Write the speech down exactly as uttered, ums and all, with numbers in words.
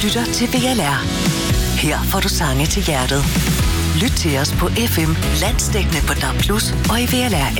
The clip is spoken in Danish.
lytter til V L R. Her får du sange til hjertet. Lyt til os på F M, landsdækkende på D A B plus, og i V L R